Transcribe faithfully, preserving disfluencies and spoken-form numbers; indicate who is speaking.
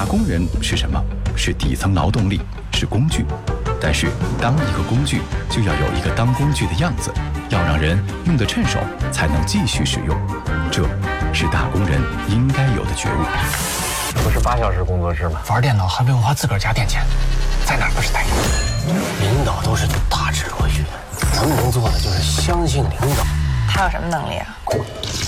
Speaker 1: 工人是什么？是底层劳动力，是工具。但是，当一个工具，就要有一个当工具的样子，要让人用得趁手，才能继续使用。这是打工人应该有的觉悟。
Speaker 2: 不是八小时工作制吗？
Speaker 3: 玩电脑还不用花自个儿家电钱，在哪儿都是待遇。
Speaker 2: 领导都是大智若愚，咱们能做的就是相信领导。
Speaker 4: 他有什么能力啊？